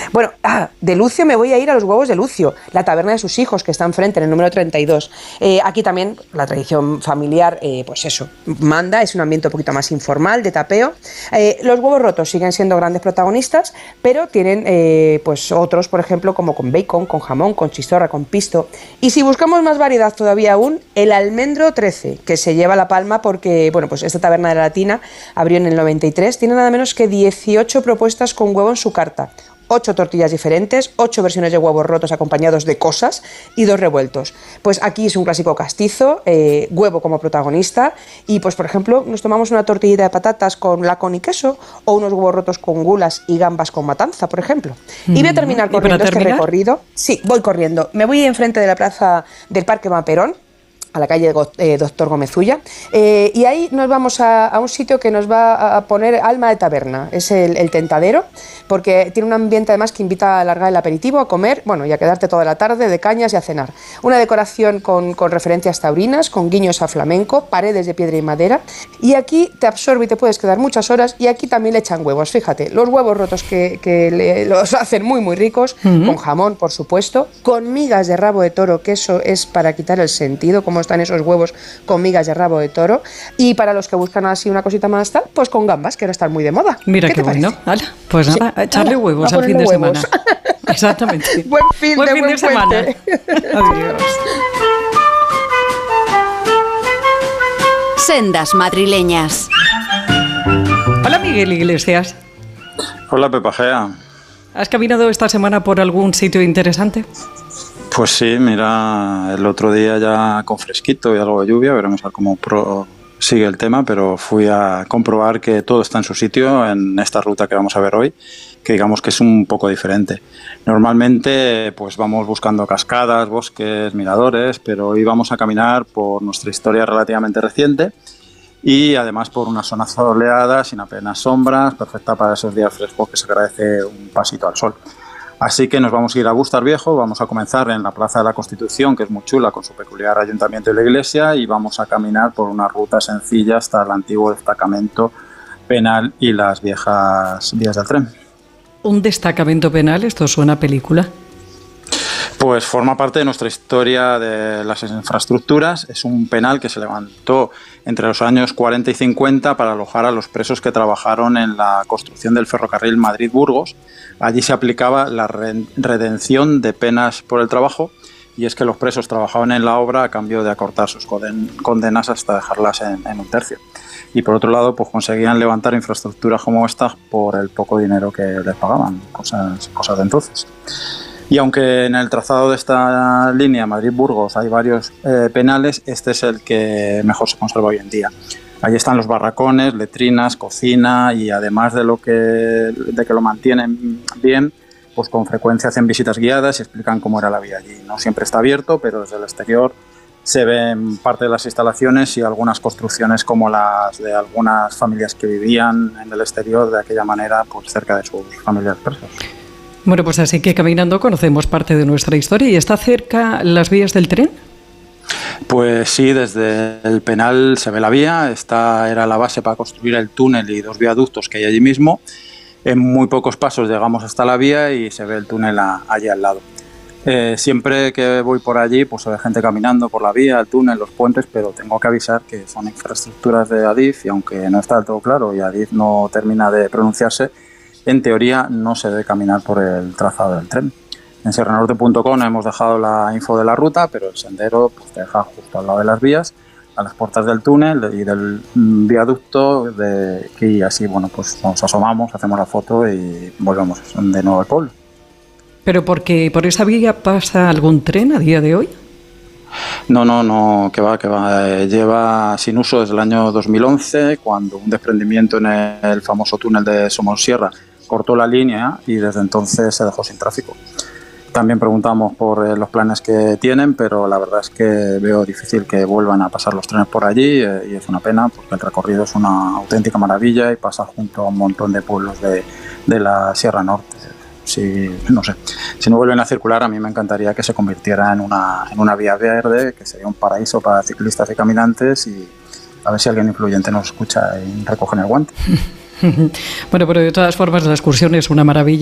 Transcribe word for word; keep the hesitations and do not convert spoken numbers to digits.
Bueno, ah, de Lucio me voy a ir a los huevos de Lucio, la taberna de sus hijos, que está enfrente, en el número treinta y dos. Eh, aquí también la tradición familiar, eh, pues eso, manda, es un ambiente un poquito más informal, de tapeo. Eh, los huevos rotos siguen siendo grandes protagonistas, pero tienen eh, pues otros, por ejemplo, como con bacon, con jamón, con chistorra, con pisto. Y si buscamos más variedad todavía aún, el almendro trece, que se lleva la palma porque, bueno, pues esta taberna de la Latina abrió en el noventa y tres, tiene nada menos que dieciocho propuestas con huevo en su carta. Ocho tortillas diferentes, ocho versiones de huevos rotos acompañados de cosas y dos revueltos. Pues aquí es un clásico castizo, eh, huevo como protagonista y pues por ejemplo nos tomamos una tortillita de patatas con lacón y queso o unos huevos rotos con gulas y gambas con matanza, por ejemplo. Y voy a terminar corriendo este recorrido. Sí, voy corriendo. Me voy enfrente de la plaza del Parque Maperón, a la calle eh, Doctor Gómez Ulla, eh, y ahí nos vamos a, a un sitio que nos va a poner alma de taberna, es el, el Tentadero, porque tiene un ambiente además que invita a alargar el aperitivo, a comer, bueno, y a quedarte toda la tarde de cañas y a cenar. Una decoración con, con referencias taurinas, con guiños a flamenco, paredes de piedra y madera, y aquí te absorbe y te puedes quedar muchas horas, y aquí también le echan huevos, fíjate, los huevos rotos que, que le, los hacen muy muy ricos, uh-huh. Con jamón, por supuesto, con migas de rabo de toro, que eso es para quitar el sentido, como están esos huevos con migas de rabo de toro, y para los que buscan así una cosita más tal, pues con gambas, que ahora están muy de moda. Mira qué, qué bueno. Ala, pues nada, sí. Echarle Ala, huevos al fin de huevos. Semana. Exactamente. Buen fin buen de, fin buen de semana. Adiós. Sendas madrileñas. Hola Miguel Iglesias. Hola Pepa Gea. ¿Has caminado esta semana por algún sitio interesante? Pues sí, mira, el otro día ya con fresquito y algo de lluvia, veremos a ver cómo pro sigue el tema, pero fui a comprobar que todo está en su sitio en esta ruta que vamos a ver hoy, que digamos que es un poco diferente. Normalmente pues vamos buscando cascadas, bosques, miradores, pero hoy vamos a caminar por nuestra historia relativamente reciente y además por una zona soleada, sin apenas sombras, perfecta para esos días frescos que se agradece un pasito al sol. Así que nos vamos a ir a Bustar Viejo, vamos a comenzar en la Plaza de la Constitución, que es muy chula, con su peculiar ayuntamiento y la iglesia, y vamos a caminar por una ruta sencilla hasta el antiguo destacamento penal y las viejas vías del tren. ¿Un destacamento penal? ¿Esto suena a película? Pues forma parte de nuestra historia de las infraestructuras. Es un penal que se levantó entre los años cuarenta y cincuenta para alojar a los presos que trabajaron en la construcción del ferrocarril Madrid-Burgos. Allí se aplicaba la redención de penas por el trabajo, y es que los presos trabajaban en la obra a cambio de acortar sus condenas hasta dejarlas en, en un tercio. Y por otro lado, pues conseguían levantar infraestructuras como esta por el poco dinero que les pagaban, cosas, cosas de entonces. Y aunque en el trazado de esta línea Madrid-Burgos hay varios eh, penales, este es el que mejor se conserva hoy en día. Allí están los barracones, letrinas, cocina, y además de lo que, de que lo mantienen bien, pues con frecuencia hacen visitas guiadas y explican cómo era la vida allí. No siempre está abierto, pero desde el exterior se ven parte de las instalaciones y algunas construcciones como las de algunas familias que vivían en el exterior de aquella manera, pues cerca de sus familias presos. Bueno, pues así que caminando conocemos parte de nuestra historia. ¿Y está cerca las vías del tren? Pues sí, desde el penal se ve la vía. Esta era la base para construir el túnel y dos viaductos que hay allí mismo. En muy pocos pasos llegamos hasta la vía y se ve el túnel a, allí al lado. Eh, siempre que voy por allí, pues se ve gente caminando por la vía, el túnel, los puentes, pero tengo que avisar que son infraestructuras de Adif y aunque no está del todo claro y Adif no termina de pronunciarse, en teoría no se debe caminar por el trazado del tren. En sierra norte punto com hemos dejado la info de la ruta, pero el sendero pues, te deja justo al lado de las vías, a las puertas del túnel y del viaducto, de, y así bueno, pues nos asomamos, hacemos la foto y volvemos de nuevo al pueblo. ¿Pero porque por esa vía pasa algún tren a día de hoy? No, no, no, que va, que va. Eh, lleva sin uso desde el año dos mil once, cuando un desprendimiento en el famoso túnel de Somosierra cortó la línea y desde entonces se dejó sin tráfico. También preguntamos por eh, los planes que tienen, pero la verdad es que veo difícil que vuelvan a pasar los trenes por allí eh, y es una pena porque el recorrido es una auténtica maravilla y pasa junto a un montón de pueblos de, de la Sierra Norte. Si, no sé, si no vuelven a circular, a mí me encantaría que se convirtiera en una, en una vía verde, que sería un paraíso para ciclistas y caminantes, y a ver si alguien influyente nos escucha y recogen el guante. Bueno, pero de todas formas la excursión es una maravilla.